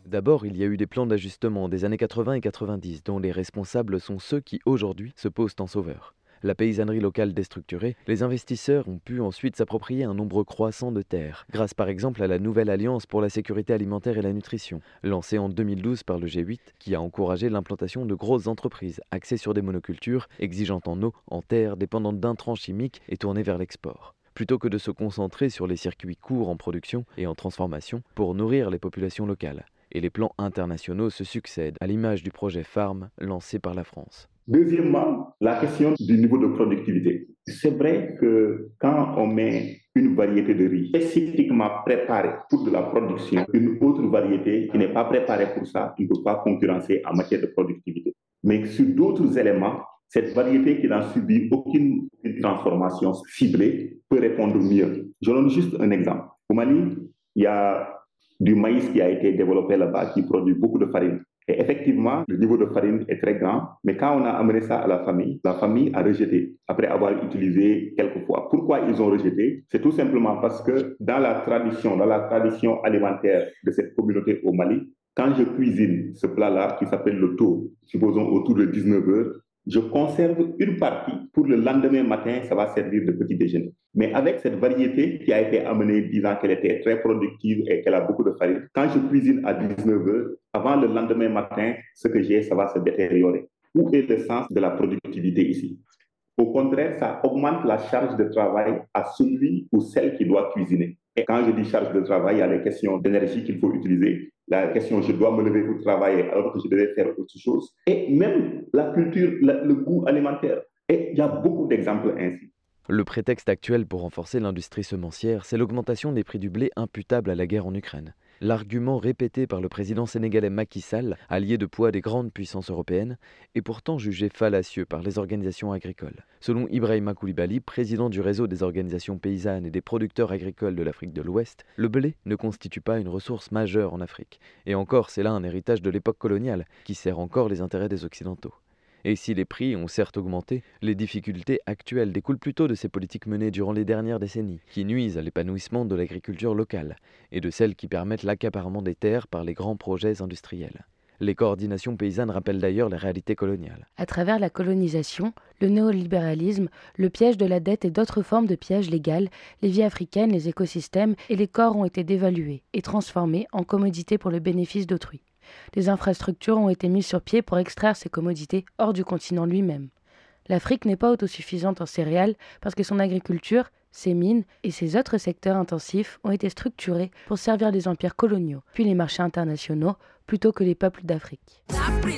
D'abord, il y a eu des plans d'ajustement des années 80 et 90 dont les responsables sont ceux qui aujourd'hui se posent en sauveurs. La paysannerie locale déstructurée, les investisseurs ont pu ensuite s'approprier un nombre croissant de terres, grâce par exemple à la Nouvelle Alliance pour la sécurité alimentaire et la nutrition, lancée en 2012 par le G8, qui a encouragé l'implantation de grosses entreprises axées sur des monocultures, exigeantes en eau, en terre, dépendantes d'intrants chimiques et tournées vers l'export. Plutôt que de se concentrer sur les circuits courts en production et en transformation pour nourrir les populations locales. Et les plans internationaux se succèdent, à l'image du projet Farm lancé par la France. Deuxièmement, la question du niveau de productivité. C'est vrai que quand on met une variété de riz spécifiquement préparée pour de la production, une autre variété qui n'est pas préparée pour ça, qui ne peut pas concurrencer en matière de productivité. Mais sur d'autres éléments, cette variété qui n'a subi aucune transformation ciblée peut répondre mieux. Je donne juste un exemple. Au Mali, il y a du maïs qui a été développé là-bas, qui produit beaucoup de farine. Et effectivement, le niveau de farine est très grand, mais quand on a amené ça à la famille a rejeté après avoir utilisé quelques fois. Pourquoi ils ont rejeté? C'est tout simplement parce que dans la tradition alimentaire de cette communauté au Mali, quand je cuisine ce plat-là qui s'appelle le taux, supposons autour de 19 heures, je conserve une partie pour le lendemain matin, ça va servir de petit déjeuner. Mais avec cette variété qui a été amenée disant qu'elle était très productive et qu'elle a beaucoup de farine, quand je cuisine à 19 heures, avant le lendemain matin, ce que j'ai, ça va se détériorer. Où est le sens de la productivité ici? Au contraire, ça augmente la charge de travail à celui ou celle qui doit cuisiner. Et quand je dis charge de travail, il y a les questions d'énergie qu'il faut utiliser, la question je dois me lever pour travailler alors que je devais faire autre chose, et même la culture, le goût alimentaire. Et il y a beaucoup d'exemples ainsi. Le prétexte actuel pour renforcer l'industrie semencière, c'est l'augmentation des prix du blé imputable à la guerre en Ukraine. L'argument répété par le président sénégalais Macky Sall, allié de poids des grandes puissances européennes, est pourtant jugé fallacieux par les organisations agricoles. Selon Ibrahima Koulibaly, président du réseau des organisations paysannes et des producteurs agricoles de l'Afrique de l'Ouest, le blé ne constitue pas une ressource majeure en Afrique. Et encore, c'est là un héritage de l'époque coloniale, qui sert encore les intérêts des Occidentaux. Et si les prix ont certes augmenté, les difficultés actuelles découlent plutôt de ces politiques menées durant les dernières décennies, qui nuisent à l'épanouissement de l'agriculture locale, et de celles qui permettent l'accaparement des terres par les grands projets industriels. Les coordinations paysannes rappellent d'ailleurs les réalités coloniales. À travers la colonisation, le néolibéralisme, le piège de la dette et d'autres formes de pièges légales, les vies africaines, les écosystèmes et les corps ont été dévalués et transformés en commodités pour le bénéfice d'autrui. Des infrastructures ont été mises sur pied pour extraire ces commodités hors du continent lui-même. L'Afrique n'est pas autosuffisante en céréales parce que son agriculture, ses mines et ses autres secteurs intensifs ont été structurés pour servir les empires coloniaux, puis les marchés internationaux, plutôt que les peuples d'Afrique.